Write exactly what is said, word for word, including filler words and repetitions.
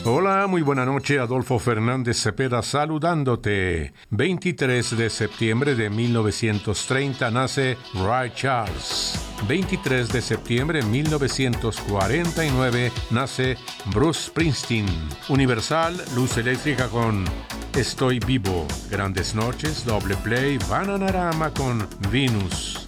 Hola, muy buena noche, Adolfo Fernández Cepeda saludándote. veintitrés de septiembre de mil novecientos treinta nace Ray Charles. veintitrés de septiembre de mil novecientos cuarenta y nueve nace Bruce Springsteen. Universal, Luz Eléctrica con Estoy Vivo. Grandes Noches, Doble Play, Bananarama con Venus.